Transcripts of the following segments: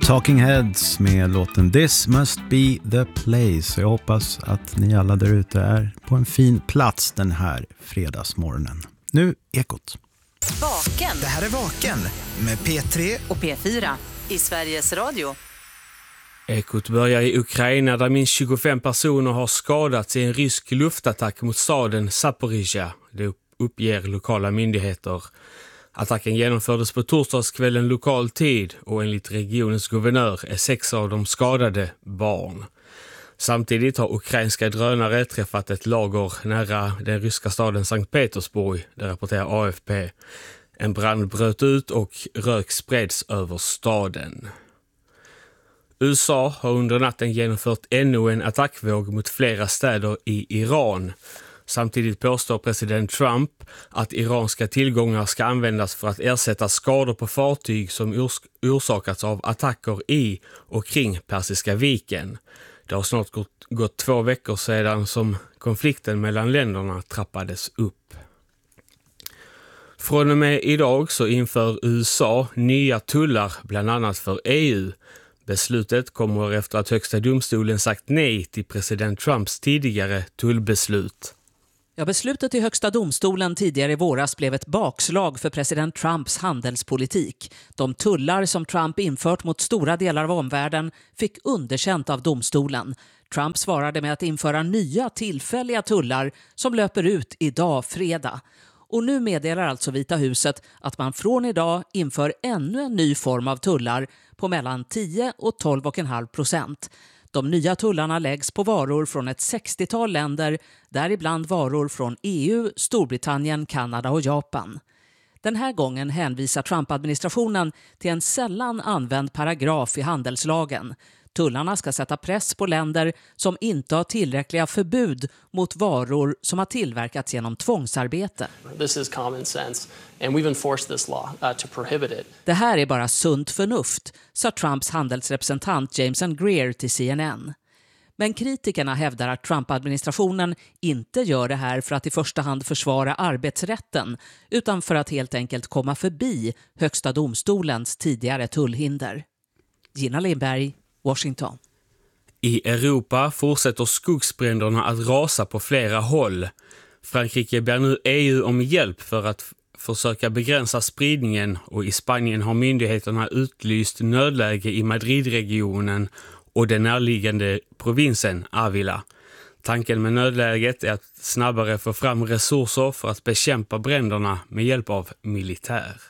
Talking Heads med låten This Must Be The Place. Jag hoppas att ni alla där ute är på en fin plats den här fredagsmorgonen. Nu Ekot. Vaken. Det här är Vaken med P3 och P4 i Sveriges Radio. Ekot börjar i Ukraina där minst 25 personer har skadats i en rysk luftattack mot staden Zaporizjzja. Det uppger lokala myndigheter. Attacken genomfördes på torsdagskvällen lokal tid och enligt regionens guvernör är 6 av de skadade barn. Samtidigt har ukrainska drönare träffat ett lager nära den ryska staden Sankt Petersburg, det rapporterar AFP. En brand bröt ut och rök spreds över staden. USA har under natten genomfört ännu en attackvåg mot flera städer i Iran. Samtidigt påstår president Trump att iranska tillgångar ska användas för att ersätta skador på fartyg som orsakats av attacker i och kring Persiska viken. Det har snart gått 2 veckor sedan som konflikten mellan länderna trappades upp. Från och med idag så inför USA nya tullar bland annat för EU. Beslutet kommer efter att högsta domstolen sagt nej till president Trumps tidigare tullbeslut. Ja, beslutet i högsta domstolen tidigare i våras blev ett bakslag för president Trumps handelspolitik. De tullar som Trump infört mot stora delar av omvärlden fick underkänt av domstolen. Trump svarade med att införa nya tillfälliga tullar som löper ut idag fredag. Och nu meddelar alltså Vita huset att man från idag inför ännu en ny form av tullar på mellan 10 och 12,5%. De nya tullarna läggs på varor från ett 60-tal länder, däribland varor från EU, Storbritannien, Kanada och Japan. Den här gången hänvisar Trump-administrationen till en sällan använd paragraf i handelslagen. Tullarna ska sätta press på länder som inte har tillräckliga förbud mot varor som har tillverkats genom tvångsarbete. This is common sense and we've enforced this law to prohibit it. Det här är bara sunt förnuft, sa Trumps handelsrepresentant Jameson Greer till CNN. Men kritikerna hävdar att Trump-administrationen inte gör det här för att i första hand försvara arbetsrätten utan för att helt enkelt komma förbi högsta domstolens tidigare tullhinder. Gina Lindberg, Washington. I Europa fortsätter skogsbränderna att rasa på flera håll. Frankrike ber nu EU om hjälp för att försöka begränsa spridningen och i Spanien har myndigheterna utlyst nödläge i Madridregionen och den närliggande provinsen Ávila. Tanken med nödläget är att snabbare få fram resurser för att bekämpa bränderna med hjälp av militär.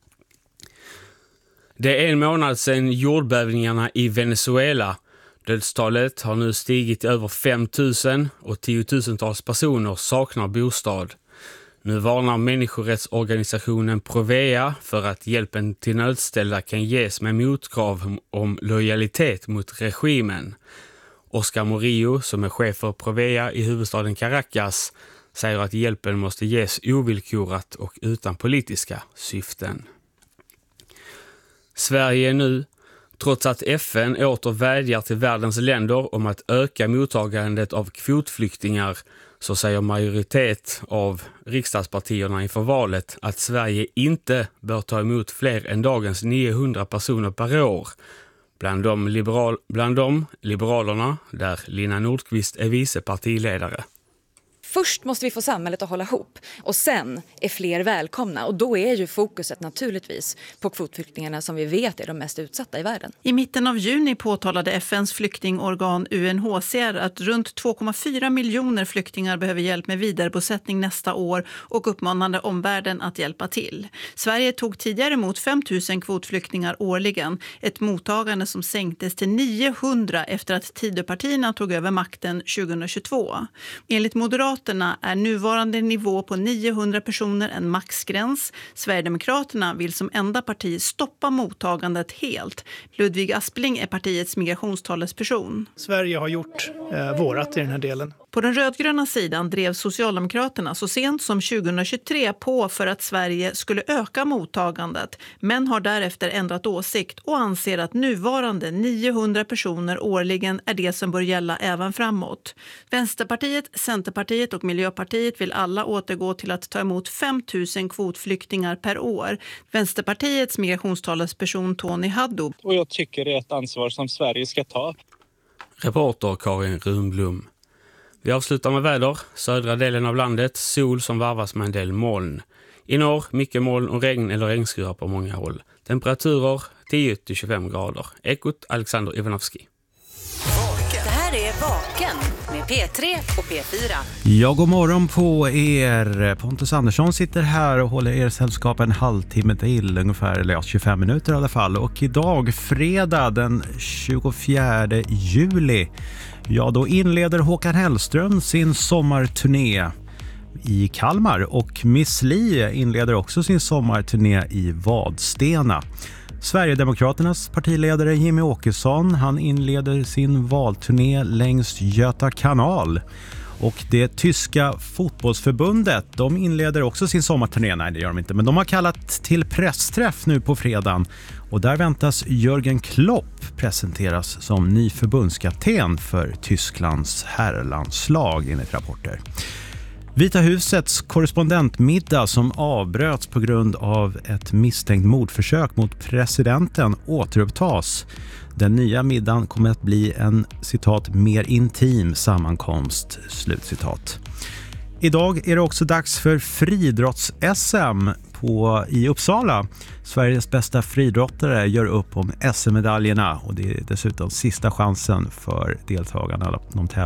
Det är 1 månad sedan jordbävningarna i Venezuela. Dödstalet har nu stigit till över 5 000 och tiotusentals personer saknar bostad. Nu varnar människorättsorganisationen Provea för att hjälpen till nödställda kan ges med motkrav om lojalitet mot regimen. Oscar Murillo, som är chef för Provea i huvudstaden Caracas, säger att hjälpen måste ges ovillkorat och utan politiska syften. Sverige nu, trots att FN åter vädjar till världens länder om att öka mottagandet av kvotflyktingar, så säger majoritet av riksdagspartierna inför valet att Sverige inte bör ta emot fler än dagens 900 personer per år. Bland dem Liberalerna, där Lina Nordqvist är vice partiledare. Först måste vi få samhället att hålla ihop och sen är fler välkomna. Och då är ju fokuset naturligtvis på kvotflyktingarna som vi vet är de mest utsatta i världen. I mitten av juni påtalade FNs flyktingorgan UNHCR att runt 2,4 miljoner flyktingar behöver hjälp med vidarebosättning nästa år och uppmanade omvärlden att hjälpa till. Sverige tog tidigare emot 5 000 kvotflyktingar årligen. Ett mottagande som sänktes till 900 efter att Tidöpartierna tog över makten 2022. Enligt Moderaterna är nuvarande nivå på 900 personer en maxgräns. Sverigedemokraterna vill som enda parti stoppa mottagandet helt. Ludvig Aspling är partiets migrationstalesperson. Sverige har gjort vårat i den här delen. På den rödgröna sidan drev Socialdemokraterna så sent som 2023 på för att Sverige skulle öka mottagandet, men har därefter ändrat åsikt och anser att nuvarande 900 personer årligen är det som bör gälla även framåt. Vänsterpartiet, Centerpartiet och Miljöpartiet vill alla återgå till att ta emot 5 000 kvotflyktingar per år. Vänsterpartiets migrationstalesperson Tony Haddo. Och jag tycker det är ett ansvar som Sverige ska ta. Reporter Karin Runblom. Vi avslutar med väder. Södra delen av landet, sol som varvas med en del moln. I norr, mycket moln och regn eller regnskurar på många håll. Temperaturer 10-25 grader. Ekot Alexander Ivanovski. Det här är Vaken med P3 och P4. Ja, god morgon på er. Pontus Andersson sitter här och håller er sällskap en halvtimme till, ungefär, eller 25 minuter i alla fall. Och idag, fredag den 24 juli, ja, då inleder Håkan Hellström sin sommarturné i Kalmar och Miss Li inleder också sin sommarturné i Vadstena. Sverigedemokraternas partiledare Jimmy Åkesson, han inleder sin valturné längs Göta kanal. Och det tyska fotbollsförbundet, de inleder också sin sommarturné. Nej, det gör de inte, men de har kallat till pressträff nu på fredagen. Och där väntas Jürgen Klopp presenteras som ny förbundskapten för Tysklands herrlandslag enligt rapporter. Vita husets korrespondentmiddag som avbröts på grund av ett misstänkt mordförsök mot presidenten återupptas. Den nya middagen kommer att bli en, citat, mer intim sammankomst, slutcitat. Idag är det också dags för friidrotts-SM i Uppsala. Sveriges bästa friidrottare gör upp om SM-medaljerna och det är dessutom sista chansen för deltagarna. De tävlar